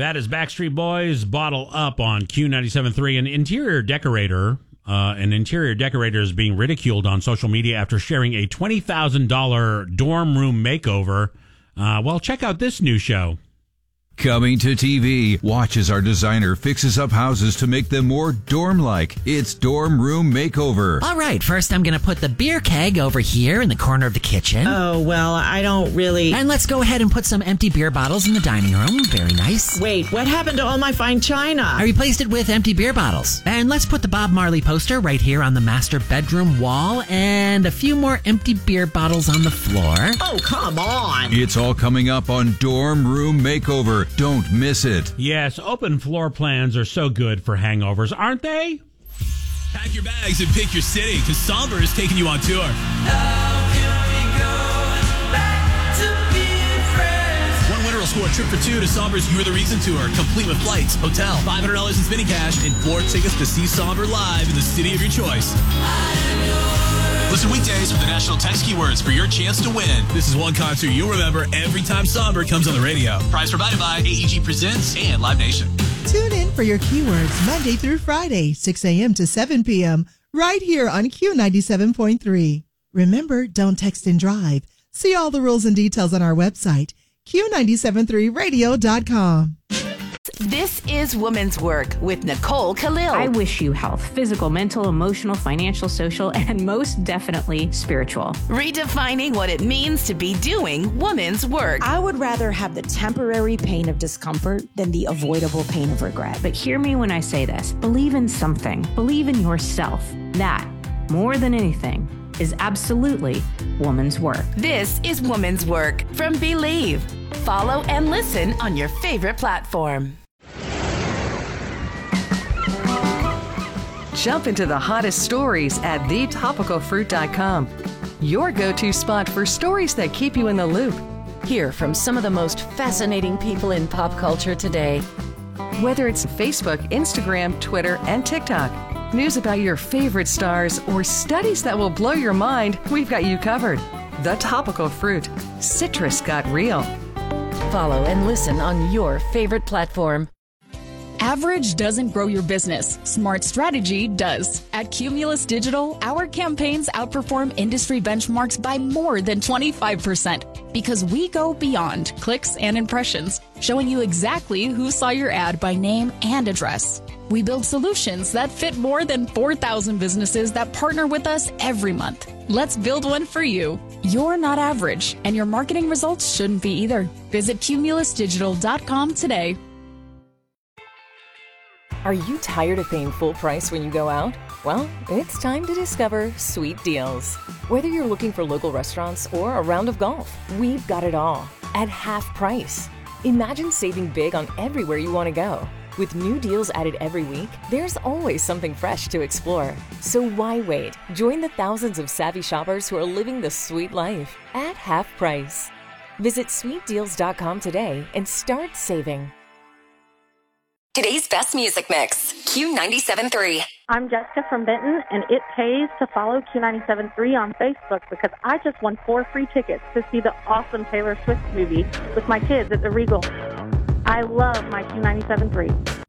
That is Backstreet Boys, Bottle Up on Q97.3. An interior decorator is being ridiculed on social media after sharing a $20,000 dorm room makeover. Well, check out this new show. Coming to TV, watch as our designer fixes up houses to make them more dorm-like. It's Dorm Room Makeover. All right, first I'm going to put the beer keg over here in the corner of the kitchen. Oh, well, I don't really... And let's go ahead and put some empty beer bottles in the dining room. Very nice. Wait, what happened to all my fine china? I replaced it with empty beer bottles. And let's put the Bob Marley poster right here on the master bedroom wall and a few more empty beer bottles on the floor. Oh, come on. It's all coming up on Dorm Room Makeover. Don't miss it. Yes, open floor plans are so good for hangovers, aren't they? Pack your bags and pick your city, because Somber is taking you on tour. One winner will score a trip for two to Somber's You're the Reason tour, complete with flights, hotel, $500 in spinning cash, and 4 tickets to see Somber live in the city of your choice. Listen weekdays for the national text keywords for your chance to win. This is one concert you'll remember every time Somber comes on the radio. Prize provided by AEG Presents and Live Nation. Tune in for your keywords Monday through Friday, 6 a.m. to 7 p.m. right here on Q97.3. Remember, don't text and drive. See all the rules and details on our website, Q973radio.com. This is Woman's Work with Nicole Khalil. I wish you health, physical, mental, emotional, financial, social, and most definitely spiritual. Redefining what it means to be doing woman's work. I would rather have the temporary pain of discomfort than the avoidable pain of regret. But hear me when I say this. Believe in something. Believe in yourself. That, more than anything, is absolutely woman's work. This is Woman's Work from Believe. Follow and listen on your favorite platform. Jump into the hottest stories at thetopicalfruit.com. Your go-to spot for stories that keep you in the loop. Hear from some of the most fascinating people in pop culture today. Whether it's Facebook, Instagram, Twitter, and TikTok, news about your favorite stars, or studies that will blow your mind, we've got you covered. The Topical Fruit. Citrus got real. Follow and listen on your favorite platform. Average doesn't grow your business. Smart strategy does. At Cumulus Digital, our campaigns outperform industry benchmarks by more than 25% because we go beyond clicks and impressions, showing you exactly who saw your ad by name and address. We build solutions that fit more than 4,000 businesses that partner with us every month. Let's build one for you. You're not average, and your marketing results shouldn't be either. Visit cumulusdigital.com today. Are you tired of paying full price when you go out? Well, it's time to discover Sweet Deals. Whether you're looking for local restaurants or a round of golf, we've got it all at half price. Imagine saving big on everywhere you want to go. With new deals added every week, there's always something fresh to explore. So why wait? Join the thousands of savvy shoppers who are living the sweet life at half price. Visit sweetdeals.com today and start saving. Today's best music mix, Q97.3. I'm Jessica from Benton, and it pays to follow Q97.3 on Facebook because I just won 4 free tickets to see the awesome Taylor Swift movie with my kids at the Regal. I love my Q97.3.